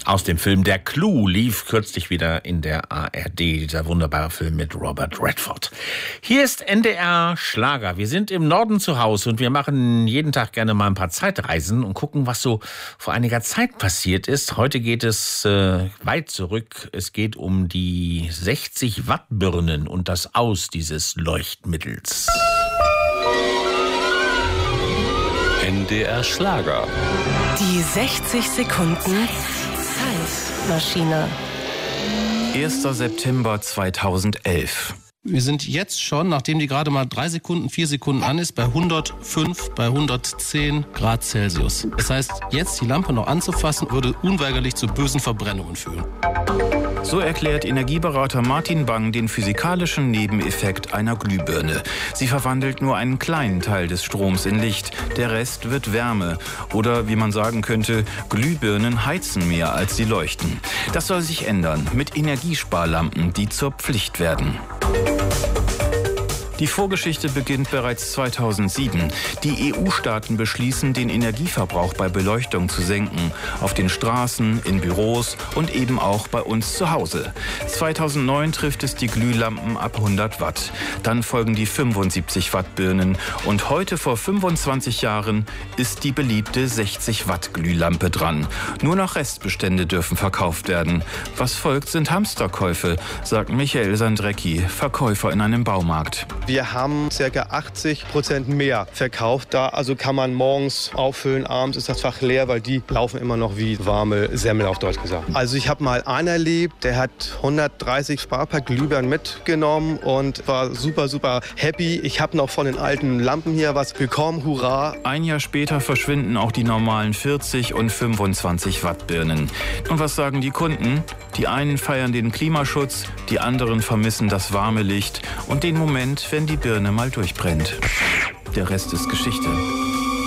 Aus dem Film Der Clou lief kürzlich wieder in der ARD, dieser wunderbare Film mit Robert Redford. Hier ist NDR Schlager. Wir sind im Norden zu Hause und wir machen jeden Tag gerne mal ein paar Zeitreisen und gucken, was so vor einiger Zeit passiert ist. Heute geht es weit zurück. Es geht um die 60 Watt Birnen und das Aus dieses Leuchtmittels. NDR Schlager. Die 60 Sekunden Zeitmaschine. 1. September 2011. Wir sind jetzt schon, nachdem die gerade mal 3 Sekunden, 4 Sekunden an ist, bei 105, bei 110 Grad Celsius. Das heißt, jetzt die Lampe noch anzufassen, würde unweigerlich zu bösen Verbrennungen führen. So erklärt Energieberater Martin Bang den physikalischen Nebeneffekt einer Glühbirne. Sie verwandelt nur einen kleinen Teil des Stroms in Licht. Der Rest wird Wärme. Oder wie man sagen könnte, Glühbirnen heizen mehr als sie leuchten. Das soll sich ändern mit Energiesparlampen, die zur Pflicht werden. Die Vorgeschichte beginnt bereits 2007. Die EU-Staaten beschließen, den Energieverbrauch bei Beleuchtung zu senken. Auf den Straßen, in Büros und eben auch bei uns zu Hause. 2009 trifft es die Glühlampen ab 100 Watt. Dann folgen die 75 Watt Birnen. Und heute vor 25 Jahren ist die beliebte 60 Watt Glühlampe dran. Nur noch Restbestände dürfen verkauft werden. Was folgt, sind Hamsterkäufe, sagt Michael Sandrecki, Verkäufer in einem Baumarkt. Wir haben ca. 80% mehr verkauft. Da also kann man morgens auffüllen, abends ist das Fach leer, weil die laufen immer noch wie warme Semmel auf Deutsch gesagt. Also ich habe mal einen erlebt, der hat 130 Sparpack Glühbirnen mitgenommen und war super happy. Ich habe noch von den alten Lampen hier was bekommen, hurra. Ein Jahr später verschwinden auch die normalen 40 und 25 Watt Birnen. Und was sagen die Kunden? Die einen feiern den Klimaschutz, die anderen vermissen das warme Licht und den Moment, wenn die Birne mal durchbrennt. Der Rest ist Geschichte.